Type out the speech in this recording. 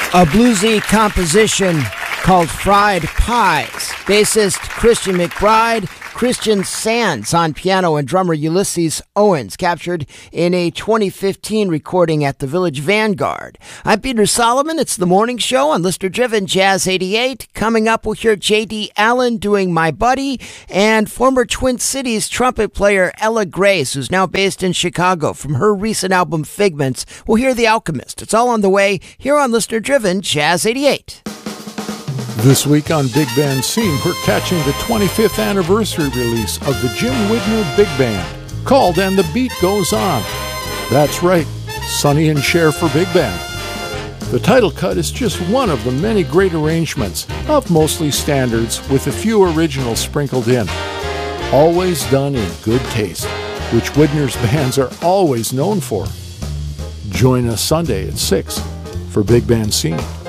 A bluesy composition called Fried Pies. Bassist Christian McBride, Christian Sands on piano, and drummer Ulysses Owens, captured in a 2015 recording at the Village Vanguard. I'm Peter Solomon. It's the morning show on listener-driven Jazz 88. Coming up, we'll hear J.D. Allen doing My Buddy, and former Twin Cities trumpet player Ella Grace, who's now based in Chicago. From her recent album Figments, we'll hear The Alchemist. It's all on the way here on listener-driven Jazz 88. This week on Big Band Scene, we're catching the 25th anniversary release of the Jim Widner Big Band, called And the Beat Goes On. That's right, Sonny and Cher for Big Band. The title cut is just one of the many great arrangements of mostly standards with a few originals sprinkled in. Always done in good taste, which Widner's bands are always known for. Join us Sunday at 6 for Big Band Scene.